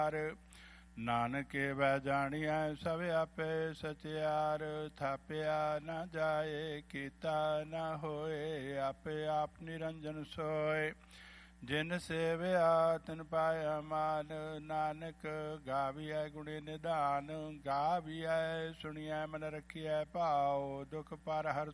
ਨਾਨਕੇ ਵੈ ਜਾਣੀਐ ਸਭ ਆਪੇ ਸਚਿਆਰ। ਥਾਪਿਆ ਨਾ ਜਾਏ ਕੀਤਾ ਨਾ ਹੋਏ ਆਪੇ ਆਪ ਨਿਰੰਜਨ ਸੋਏ। ਜਿਨ ਸੇਵਿਆ ਤਿਨ ਪਾਇਆ ਮਾਨ ਨਾਨਕ ਗਾਵੀਐ ਗੁਣੀ ਨਿਧਾਨ। ਗਾਵੀਐ ਸੁਣੀਐ ਮਨ ਰਖੀਐ ਭਾਉ ਦੁਖ ਪਰ ਹਰ